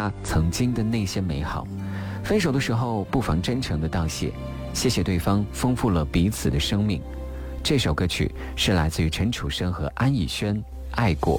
下曾经的那些美好。分手的时候不妨真诚的道谢，谢谢对方丰富了彼此的生命。这首歌曲是来自于陈楚生和安以轩，爱过